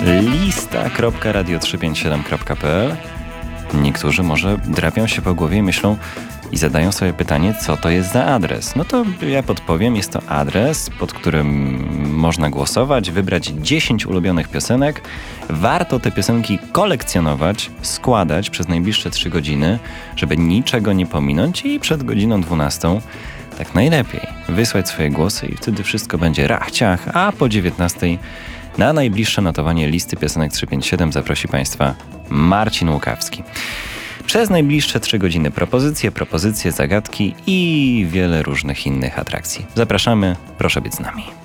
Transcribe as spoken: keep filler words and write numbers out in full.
lista kropka radio trzysta pięćdziesiąt siedem kropka p l. Niektórzy może drapią się po głowie i myślą i zadają sobie pytanie, co to jest za adres. No to ja podpowiem, jest to adres, pod którym można głosować, wybrać dziesięć ulubionych piosenek. Warto te piosenki kolekcjonować, składać przez najbliższe trzy godziny, żeby niczego nie pominąć i przed godziną dwunastą tak najlepiej wysłać swoje głosy i wtedy wszystko będzie rachciach, a po dziewiętnastej na najbliższe notowanie listy piosenek trzysta pięćdziesiąt siedem zaprosi Państwa Marcin Łukawski. Przez najbliższe trzy godziny propozycje, propozycje, zagadki i wiele różnych innych atrakcji. Zapraszamy, proszę być z nami.